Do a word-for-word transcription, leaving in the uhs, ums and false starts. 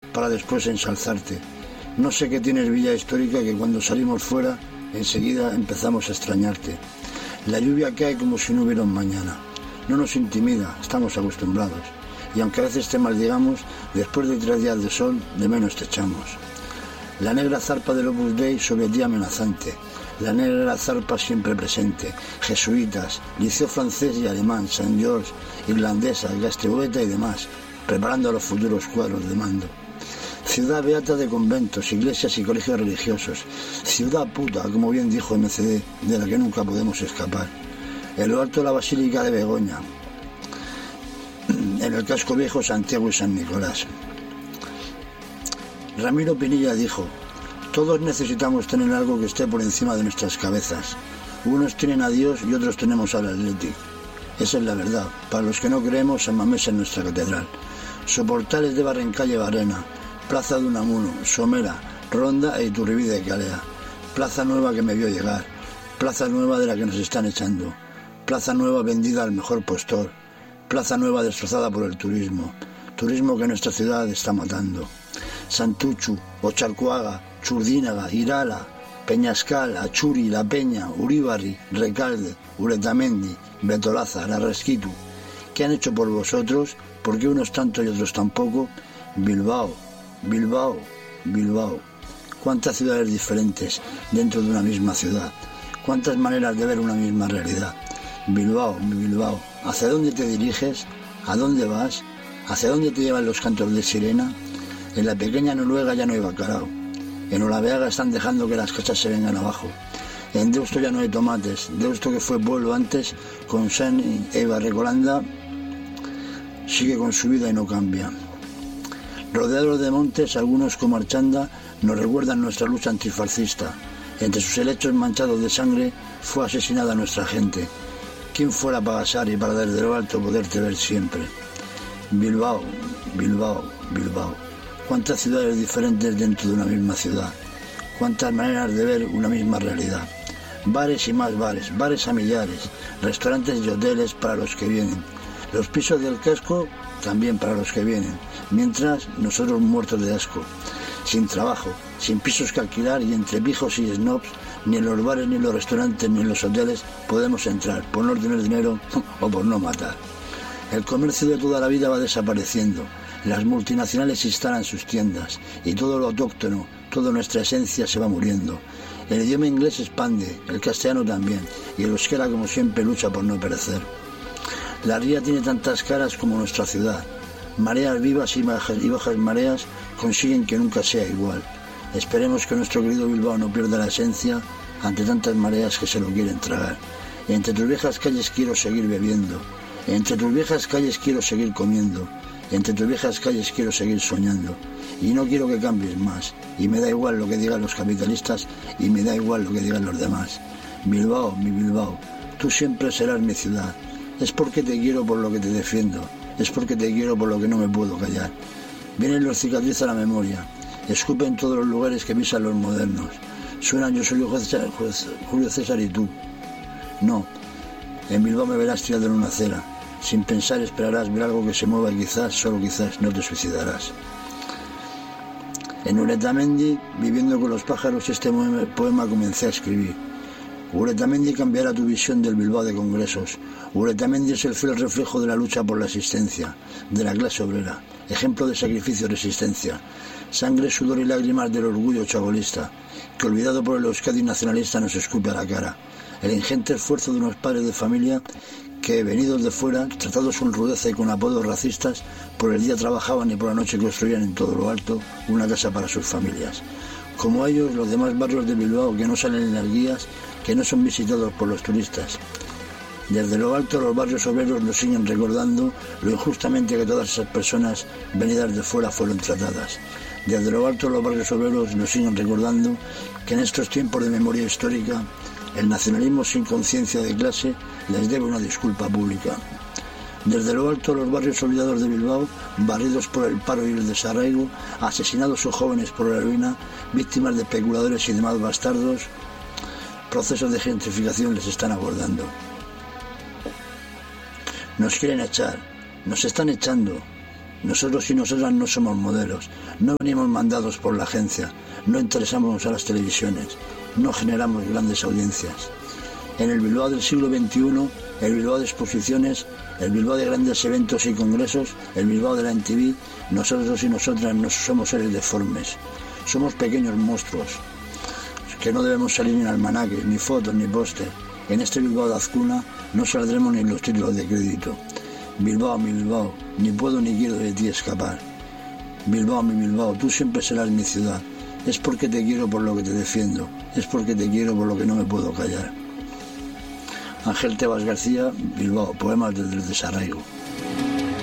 para después ensalzarte. No sé qué tienes Villa Histórica que cuando salimos fuera enseguida empezamos a extrañarte. La lluvia cae como si no hubiera un mañana. No nos intimida, estamos acostumbrados. Y aunque a veces te maldigamos, después de tres días de sol, de menos te echamos. La negra zarpa del Opus Dei sobre ti amenazante. La negra zarpa siempre presente. Jesuitas, liceo francés y alemán, Saint George, irlandesa, Gastehueta y demás, preparando a los futuros cuadros de mando. Ciudad beata de conventos, iglesias y colegios religiosos. Ciudad puta, como bien dijo M C D, de la que nunca podemos escapar. En lo alto la Basílica de Begoña. En el casco viejo Santiago y San Nicolás. Ramiro Pinilla dijo: todos necesitamos tener algo que esté por encima de nuestras cabezas. Unos tienen a Dios y otros tenemos al Athletic. Esa es la verdad. Para los que no creemos, San Mamés es nuestra catedral. Soportales de Barrancalle Barrena, Plaza de Unamuno, Somera, Ronda e Iturribí de Calea. Plaza nueva que me vio llegar. Plaza nueva de la que nos están echando. Plaza nueva vendida al mejor postor. Plaza nueva destrozada por el turismo. Turismo que nuestra ciudad está matando. Santuchu, Ochalcoaga, Churdínaga, Irala, Peñascal, Achuri, La Peña, Uríbarri, Recalde, Uretamendi, Betolaza, Larrasquitu. ¿Qué han hecho por vosotros? ¿Por qué unos tanto y otros tampoco? Bilbao, Bilbao, Bilbao. ¿Cuántas ciudades diferentes dentro de una misma ciudad? ¿Cuántas maneras de ver una misma realidad? Bilbao, Bilbao. ¿Hacia dónde te diriges? ¿A dónde vas? ¿Hacia dónde te llevan los cantos de sirena? En la pequeña Noruega ya no hay bacalao. En Olaveaga están dejando que las casas se vengan abajo. En Deusto ya no hay tomates. Deusto, que fue pueblo antes, con San e Barrecolanda, sigue con su vida y no cambia. Rodeados de montes, algunos como Archanda nos recuerdan nuestra lucha antifascista. Entre sus helechos manchados de sangre fue asesinada nuestra gente. ¿Quién fuera para pasar y para desde lo alto poderte ver siempre? Bilbao, Bilbao, Bilbao. ¿Cuántas ciudades diferentes dentro de una misma ciudad? ¿Cuántas maneras de ver una misma realidad? Bares y más bares, bares a millares, restaurantes y hoteles para los que vienen. Los pisos del casco también para los que vienen, mientras nosotros muertos de asco, sin trabajo, sin pisos que alquilar y entre pijos y snobs, ni en los bares, ni en los restaurantes, ni en los hoteles podemos entrar por no tener dinero o por no matar. El comercio de toda la vida va desapareciendo. Las multinacionales instalan sus tiendas y todo lo autóctono, toda nuestra esencia se va muriendo. El idioma inglés se expande, el castellano también, y el euskera, como siempre, lucha por no perecer. La ría tiene tantas caras como nuestra ciudad. Mareas vivas y bajas, y bajas mareas consiguen que nunca sea igual. Esperemos que nuestro querido Bilbao no pierda la esencia ante tantas mareas que se lo quieren tragar. Entre tus viejas calles quiero seguir bebiendo. Entre tus viejas calles quiero seguir comiendo. Entre tus viejas calles quiero seguir soñando. Y no quiero que cambies más. Y me da igual lo que digan los capitalistas y me da igual lo que digan los demás. Bilbao, mi Bilbao, tú siempre serás mi ciudad. Es porque te quiero por lo que te defiendo. Es porque te quiero por lo que no me puedo callar. Vienen los cicatrices a la memoria. Escupen todos los lugares que pisan los modernos. Suenan yo soy Julio César y tú. No. En Bilbao me verás tirado en una acera. Sin pensar esperarás ver algo que se mueva y quizás, solo quizás, no te suicidarás. En Uretamendi, viviendo con los pájaros, este poema comencé a escribir. Uretamendi cambiará tu visión del Bilbao de congresos. Uretamendi es el fiel reflejo de la lucha por la existencia, de la clase obrera, ejemplo de sacrificio y resistencia, sangre, sudor y lágrimas del orgullo chabolista, que olvidado por el Euskadi nacionalista nos escupe a la cara. El ingente esfuerzo de unos padres de familia que, venidos de fuera, tratados con rudeza y con apodos racistas, por el día trabajaban y por la noche construían en todo lo alto una casa para sus familias. Como ellos, los demás barrios de Bilbao que no salen en las guías, que no son visitados por los turistas. Desde lo alto, los barrios obreros nos siguen recordando lo injustamente que todas esas personas venidas de fuera fueron tratadas. Desde lo alto, los barrios obreros nos siguen recordando que en estos tiempos de memoria histórica, el nacionalismo sin conciencia de clase les debe una disculpa pública. Desde lo alto, los barrios olvidados de Bilbao, barridos por el paro y el desarraigo, asesinados o jóvenes por la ruina, víctimas de especuladores y demás bastardos, procesos de gentrificación les están abordando. Nos quieren echar, nos están echando. Nosotros y nosotras no somos modelos, no venimos mandados por la agencia, no interesamos a las televisiones, no generamos grandes audiencias. En el Bilbao del siglo veintiuno, el Bilbao de exposiciones, el Bilbao de grandes eventos y congresos, el Bilbao de la M T V, nosotros y nosotras no somos seres deformes, somos pequeños monstruos, que no debemos salir ni en almanaque, ni fotos, ni póster. En este Bilbao de Azcuna no saldremos ni en los títulos de crédito. Bilbao, mi Bilbao, ni puedo ni quiero de ti escapar. Bilbao, mi Bilbao, tú siempre serás mi ciudad. Es porque te quiero por lo que te defiendo, es porque te quiero por lo que no me puedo callar. Ángel Tebas García, Bilbao, poemas del desarraigo.